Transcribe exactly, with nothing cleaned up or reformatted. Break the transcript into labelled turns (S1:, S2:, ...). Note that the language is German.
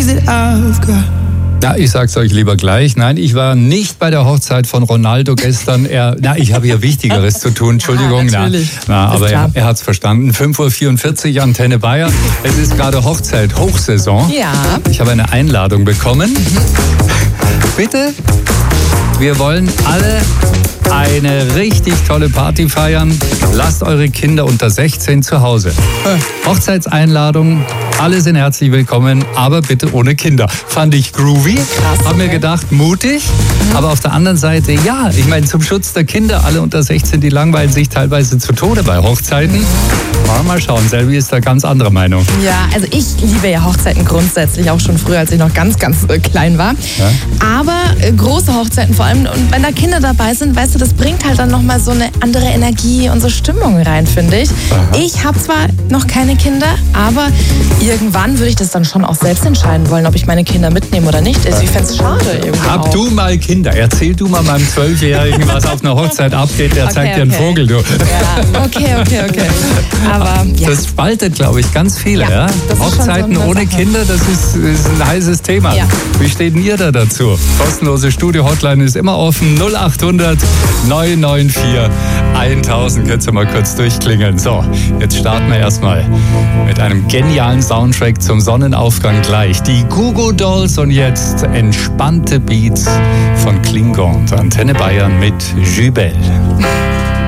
S1: that I've got.
S2: Na, ich sag's euch lieber gleich. Nein, ich war nicht bei der Hochzeit von Ronaldo gestern. Er, na, ich habe hier Wichtigeres zu tun. Entschuldigung.
S3: Ja, natürlich.
S2: Na, na, aber
S3: klar.
S2: er, er hat's verstanden. fünf Uhr vierundvierzig, Antenne Bayern. Es ist gerade Hochzeit, Hochsaison.
S3: Ja.
S2: Ich habe eine Einladung bekommen. Bitte, wir wollen alle eine richtig tolle Party feiern. Lasst eure Kinder unter sechzehn zu Hause. Hochzeitseinladung, alle sind herzlich willkommen, aber bitte ohne Kinder. Fand ich groovy.
S3: Krass,
S2: Hab mir
S3: okay.
S2: gedacht, mutig. Aber auf der anderen Seite, ja, ich meine, zum Schutz der Kinder, alle unter sechzehn, die langweilen sich teilweise zu Tode bei Hochzeiten. Mal, mal schauen, Selvi ist da ganz anderer Meinung.
S3: Ja, also ich liebe ja Hochzeiten grundsätzlich, auch schon früher, als ich noch ganz, ganz äh, klein war.
S2: Ja?
S3: Aber äh, große Hochzeiten vor allem, und wenn da Kinder dabei sind, weißt du, das bringt halt dann nochmal so eine andere Energie und so Stimmung rein, finde ich.
S2: Aha.
S3: Ich habe zwar noch keine Kinder, aber irgendwann würde ich das dann schon auch selbst entscheiden wollen, ob ich meine Kinder mitnehme oder nicht. Also ich fände es schade irgendwie
S2: Hab
S3: auch.
S2: du mal Kinder? Erzähl du mal meinem Zwölfjährigen, was auf einer Hochzeit abgeht. Der
S3: Okay,
S2: zeigt dir einen
S3: okay.
S2: Vogel, du.
S3: Ja, okay, okay, okay. Aber ja.
S2: Das spaltet, glaube ich, ganz viele.
S3: Ja,
S2: Ja?
S3: das ist schon
S2: Hochzeiten
S3: so eine
S2: ohne
S3: Sache.
S2: Kinder, das ist, ist ein heißes Thema.
S3: Ja.
S2: Wie steht denn ihr da dazu? Kostenlose Studio-Hotline ist immer offen. null acht hundert neun neun vier tausend. Könnt ihr mal kurz durchklingeln. So, jetzt starten wir erstmal mit einem genialen Soundtrack zum Sonnenaufgang gleich. Die Goo Goo Dolls und jetzt entspannte Beats von Klingon und Antenne Bayern mit Jubel.